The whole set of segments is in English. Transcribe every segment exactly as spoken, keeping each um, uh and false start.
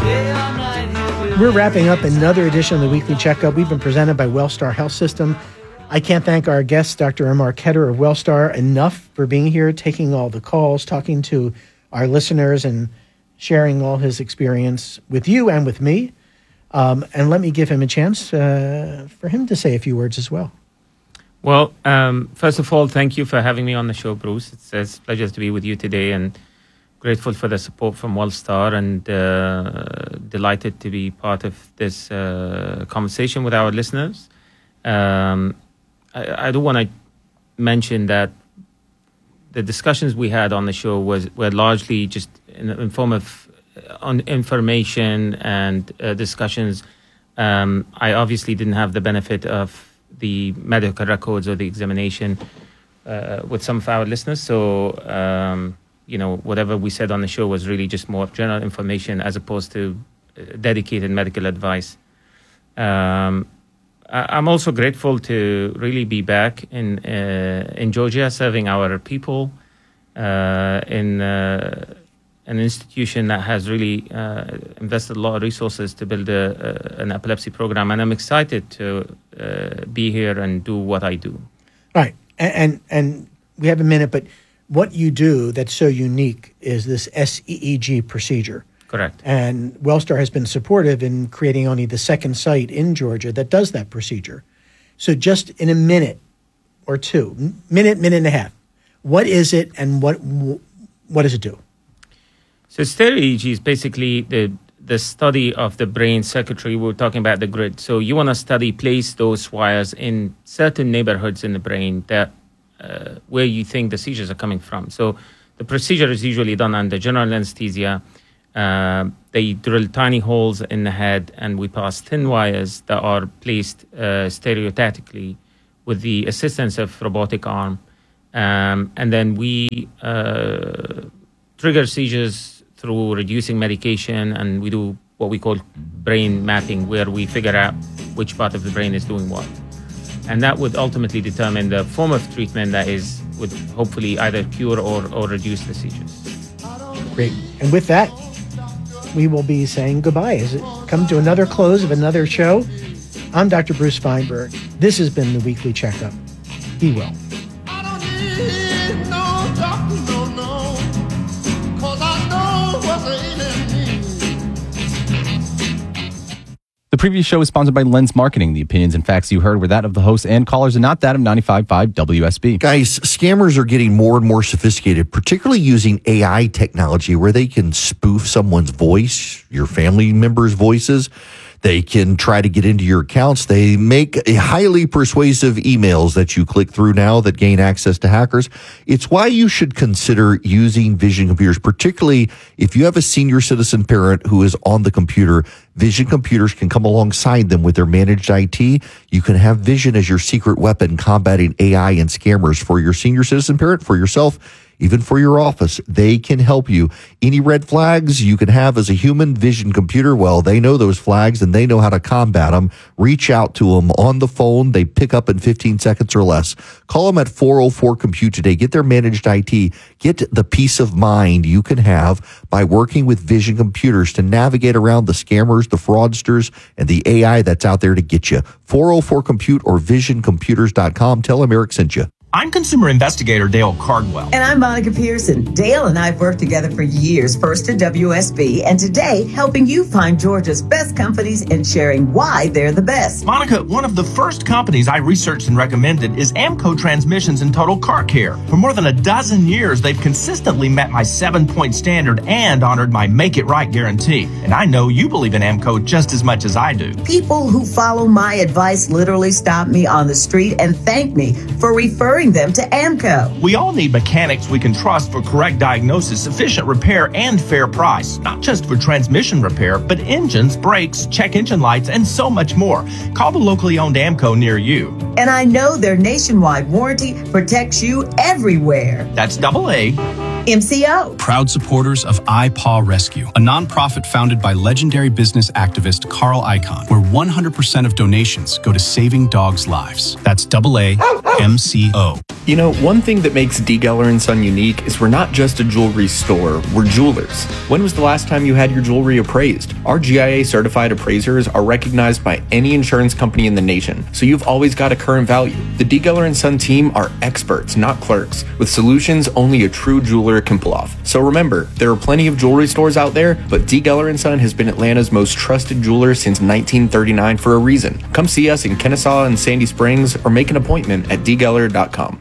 We're wrapping up another edition of the Weekly Checkup. We've been presented by Wellstar Health System. I can't thank our guest, Doctor Amar Khetter of Wellstar, enough for being here, taking all the calls, talking to our listeners, and sharing all his experience with you and with me. Um, and let me give him a chance uh, for him to say a few words as well. Well, um, first of all, thank you for having me on the show, Bruce. It's, it's a pleasure to be with you today, and grateful for the support from Wellstar, and uh, delighted to be part of this uh, conversation with our listeners. Um, I, I do want to mention that the discussions we had on the show was were largely just in, in form of on information and uh, discussions. Um, I obviously didn't have the benefit of the medical records or the examination uh, with some of our listeners, so. Um, You know, whatever we said on the show was really just more general information as opposed to dedicated medical advice. Um, I, I'm also grateful to really be back in uh, in Georgia, serving our people uh, in uh, an institution that has really uh, invested a lot of resources to build a, a, an epilepsy program, and I'm excited to uh, be here and do what I do. All right, and and, and we have a minute, but. What you do that's so unique is this S E E G procedure. Correct. And Wellstar has been supportive in creating only the second site in Georgia that does that procedure. So just in a minute or two, minute, minute and a half, what is it and what what does it do? So stereo E E G is basically the the study of the brain circuitry. We're talking about the grid. So you want to study, place those wires in certain neighborhoods in the brain that Uh, where you think the seizures are coming from. So the procedure is usually done under general anesthesia. Uh, they drill tiny holes in the head, and we pass thin wires that are placed uh, stereotatically with the assistance of robotic arm. Um, and then we uh, trigger seizures through reducing medication, and we do what we call brain mapping, where we figure out which part of the brain is doing what. And that would ultimately determine the form of treatment that is would hopefully either cure or, or reduce the seizures. Great. And with that, we will be saying goodbye as it comes to another close of another show. I'm Doctor Bruce Feinberg. This has been the Weekly Checkup. Be well. I don't need no doctor, no, no, 'cause I know what's ailing me. The previous show is sponsored by Lens Marketing. The opinions and facts you heard were that of the hosts and callers and not that of ninety-five point five W S B. Guys, scammers are getting more and more sophisticated, particularly using A I technology where they can spoof someone's voice, your family members' voices. They can try to get into your accounts. They make highly persuasive emails that you click through now that gain access to hackers. It's why you should consider using Vision computers, particularly if you have a senior citizen parent who is on the computer. Vision computers can come alongside them with their managed I T. You can have Vision as your secret weapon combating A I and scammers for your senior citizen parent, for yourself, even for your office. They can help you. Any red flags you can have as a human, Vision computer, well, they know those flags and they know how to combat them. Reach out to them on the phone. They pick up in fifteen seconds or less. Call them at four oh four compute today. Get their managed I T. Get the peace of mind you can have by working with Vision computers to navigate around the scammers, the fraudsters, and the A I that's out there to get you. four oh four compute or vision computers dot com. Tell them Eric sent you. I'm consumer investigator Dale Cardwell. And I'm Monica Pearson. Dale and I have worked together for years, first at W S B, and today helping you find Georgia's best companies and sharing why they're the best. Monica, one of the first companies I researched and recommended is Amco Transmissions and Total Car Care. For more than a dozen years, they've consistently met my seven-point standard and honored my Make It Right guarantee. And I know you believe in Amco just as much as I do. People who follow my advice literally stop me on the street and thank me for referring them to Amco. We all need mechanics we can trust for correct diagnosis, efficient repair, and fair price. Not just for transmission repair, but engines, brakes, check engine lights, and so much more. Call the locally owned Amco near you. And I know their nationwide warranty protects you everywhere. That's double A M C O. Proud supporters of iPaw Rescue, a nonprofit founded by legendary business activist Carl Icahn, where one hundred percent of donations go to saving dogs' lives. That's double A M C O. You know, one thing that makes D. Geller and Son unique is we're not just a jewelry store, we're jewelers. When was the last time you had your jewelry appraised? Our G I A certified appraisers are recognized by any insurance company in the nation, so you've always got a current value. The D. Geller and Son team are experts, not clerks, with solutions only a true jeweler can pull off. So remember, there are plenty of jewelry stores out there, but D. Geller and Son has been Atlanta's most trusted jeweler since nineteen thirty-nine for a reason. Come see us in Kennesaw and Sandy Springs or make an appointment at d geller dot com.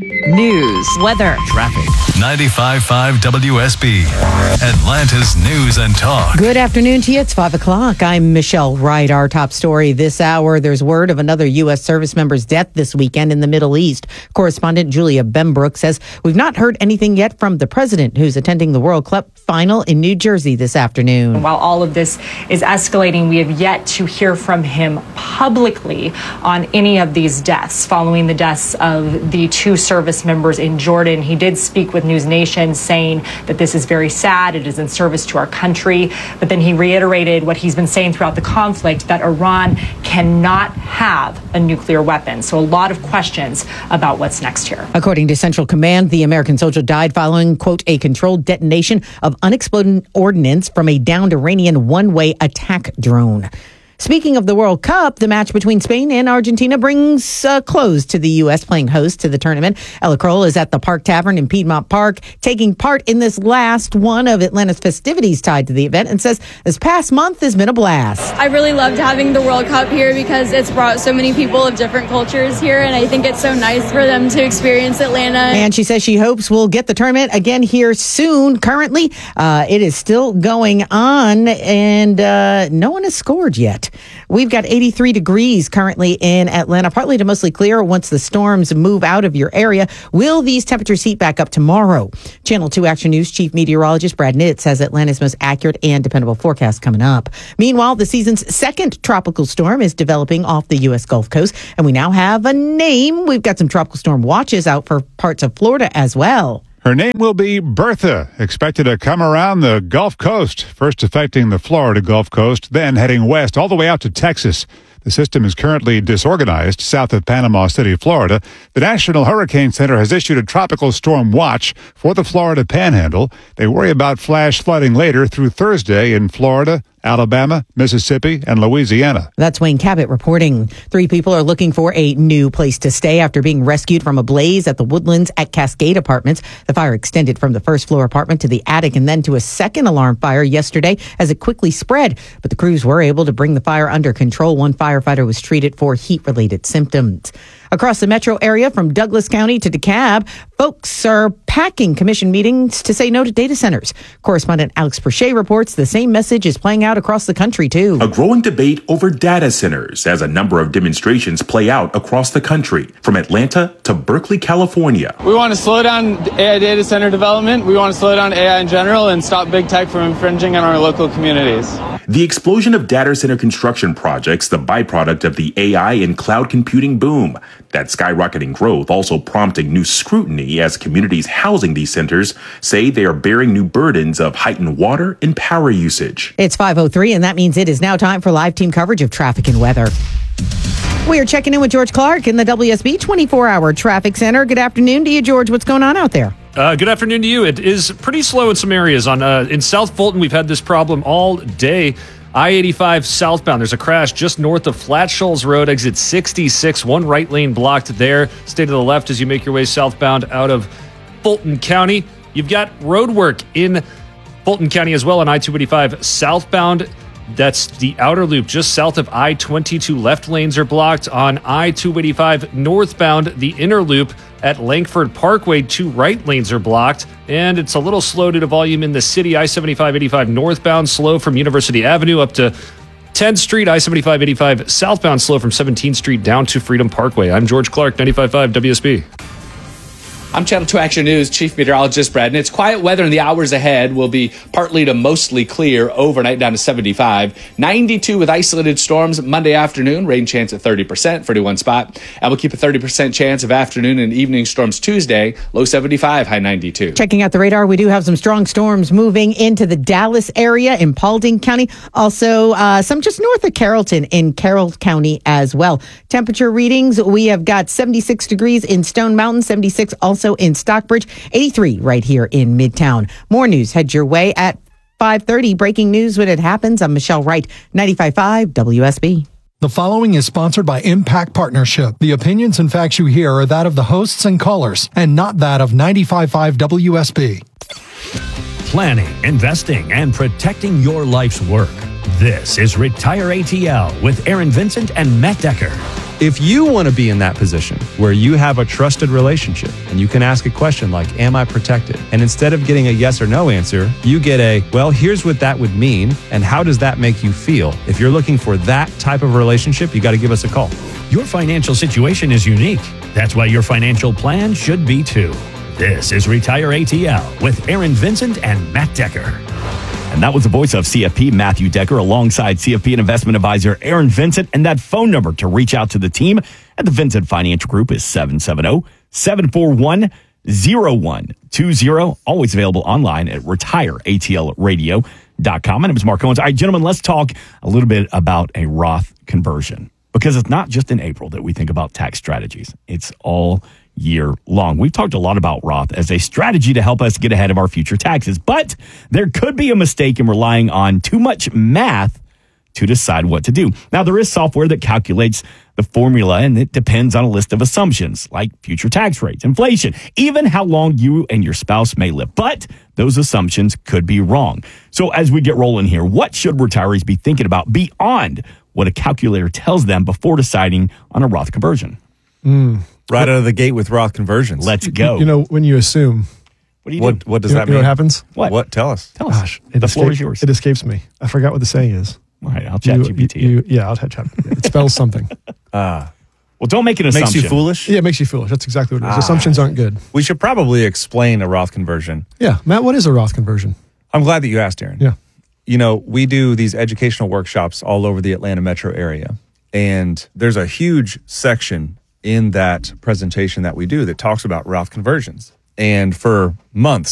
News, weather, traffic. ninety-five point five W S B, Atlanta's News and Talk. Good afternoon to you. It's five o'clock. I'm Michelle Wright. Our top story this hour, there's word of another U S service member's death this weekend in the Middle East. Correspondent Julia Bembrook says we've not heard anything yet from the president, who's attending the World Cup final in New Jersey this afternoon. While all of this is escalating, we have yet to hear from him publicly on any of these deaths. Following the deaths of the two service members in Jordan, he did speak with News Nation saying that this is very sad, it is in service to our country, but then he reiterated what he's been saying throughout the conflict, that Iran cannot have a nuclear weapon. So a lot of questions about what's next here. According to Central Command, the American soldier died following, quote, a controlled detonation of unexploded ordnance from a downed Iranian one-way attack drone. Speaking of the World Cup, the match between Spain and Argentina brings a close to the U S playing host to the tournament. Ella Kroll is at the Park Tavern in Piedmont Park, taking part in this last one of Atlanta's festivities tied to the event, and says this past month has been a blast. I really loved having the World Cup here because it's brought so many people of different cultures here, and I think it's so nice for them to experience Atlanta. And she says she hopes we'll get the tournament again here soon. Currently, uh, it is still going on, and uh, no one has scored yet. We've got eighty-three degrees currently in Atlanta, partly to mostly clear once the storms move out of your area. Will these temperatures heat back up tomorrow? Channel two Action News Chief Meteorologist Brad Nitz has Atlanta's most accurate and dependable forecast coming up. Meanwhile, the season's second tropical storm is developing off the U S Gulf Coast, and we now have a name. We've got some tropical storm watches out for parts of Florida as well. Her name will be Bertha, expected to come around the Gulf Coast, first affecting the Florida Gulf Coast, then heading west all the way out to Texas. The system is currently disorganized south of Panama City, Florida. The National Hurricane Center has issued a tropical storm watch for the Florida Panhandle. They worry about flash flooding later through Thursday in Florida, Alabama, Mississippi, and Louisiana. That's Wayne Cabot reporting. Three people are looking for a new place to stay after being rescued from a blaze at the Woodlands at Cascade Apartments. The fire extended from the first floor apartment to the attic and then to a second alarm fire yesterday as it quickly spread. But the crews were able to bring the fire under control. One firefighter was treated for heat-related symptoms. Across the metro area from Douglas County to DeKalb, folks are packing commission meetings to say no to data centers. Correspondent Alex Perche reports the same message is playing out across the country, too. A growing debate over data centers as a number of demonstrations play out across the country, from Atlanta to Berkeley, California. We want to slow down A I data center development. We want to slow down A I in general and stop big tech from infringing on our local communities. The explosion of data center construction projects, the byproduct of the A I and cloud computing boom. That skyrocketing growth also prompting new scrutiny as communities housing these centers say they are bearing new burdens of heightened water and power usage. It's five oh three, and that means it is now time for live team coverage of traffic and weather. We are checking in with George Clark in the W S B twenty-four hour traffic center. Good afternoon to you, George. What's going on out there? Uh, good afternoon to you. It is pretty slow in some areas. On uh, in South Fulton, we've had this problem all day. I eighty-five southbound, there's a crash just north of Flat Shoals Road, exit sixty-six, one right lane blocked there. Stay to the left as you make your way southbound out of Fulton County. You've got road work in Fulton County as well on I two eighty-five southbound. That's the outer loop just south of I twenty-two. Left lanes are blocked. On I two eighty-five northbound, the inner loop at Langford Parkway, two right lanes are blocked. And it's a little slow due to volume in the city. I seventy-five eighty-five northbound slow from University Avenue up to tenth Street. I seventy-five eighty-five southbound slow from seventeenth Street down to Freedom Parkway. I'm George Clark, ninety-five point five W S B. I'm Channel two Action News Chief Meteorologist Brad, and it's quiet weather in the hours ahead. Will be partly to mostly clear overnight down to seventy-five. ninety-two with isolated storms Monday afternoon. Rain chance at thirty percent, forty-one spot. And we'll keep a thirty percent chance of afternoon and evening storms Tuesday. Low seventy-five, high ninety-two. Checking out the radar, we do have some strong storms moving into the Dallas area in Paulding County. Also, uh, some just north of Carrollton in Carroll County as well. Temperature readings, we have got seventy-six degrees in Stone Mountain, seventy-six also in Stockbridge, eighty-three right here in Midtown. More news head your way at five thirty. Breaking news when it happens. I'm Michelle Wright, ninety-five point five W S B. The following is sponsored by Impact Partnership. The opinions and facts you hear are that of the hosts and callers, and not that of ninety-five point five W S B. Planning, investing, and protecting your life's work. This is Retire A T L with Aaron Vincent and Matt Decker. If you want to be in that position where you have a trusted relationship and you can ask a question like, am I protected? And instead of getting a yes or no answer, you get a, well, here's what that would mean and how does that make you feel? If you're looking for that type of relationship, you got to give us a call. Your financial situation is unique. That's why your financial plan should be too. This is Retire A T L with Aaron Vincent and Matt Decker. And that was the voice of C F P, Matthew Decker, alongside C F P and investment advisor Aaron Vincent. And that phone number to reach out to the team at the Vincent Financial Group is seven seven zero, seven four one, zero one two zero. Always available online at retire A T L radio dot com. My name is Mark Owens. All right, gentlemen, let's talk a little bit about a Roth conversion. Because it's not just in April that we think about tax strategies. It's all year long. We've talked a lot about Roth as a strategy to help us get ahead of our future taxes, but there could be a mistake in relying on too much math to decide what to do. Now, there is software that calculates the formula, and it depends on a list of assumptions like future tax rates, inflation, even how long you and your spouse may live. But those assumptions could be wrong. So as we get rolling here, what should retirees be thinking about beyond what a calculator tells them before deciding on a Roth conversion? Mm. Right out of the gate with Roth conversions. Let's go. You know, when you assume. What do you what, do? What does you know, that you mean? know what happens? What? What? Tell us. Tell us. Gosh, it the floor escapes, is yours. It escapes me. I forgot what the saying is. All right, I'll chat you, G P T. You, you, yeah, I'll chat. It spells something. Ah. Well, don't make an assumption. Makes you foolish? Yeah, it makes you foolish. That's exactly what it is. Ah. Assumptions aren't good. We should probably explain a Roth conversion. Yeah. Matt, what is a Roth conversion? I'm glad that you asked, Aaron. Yeah. You know, we do these educational workshops all over the Atlanta metro area. And there's a huge section in that presentation that we do that talks about Roth conversions. And for months,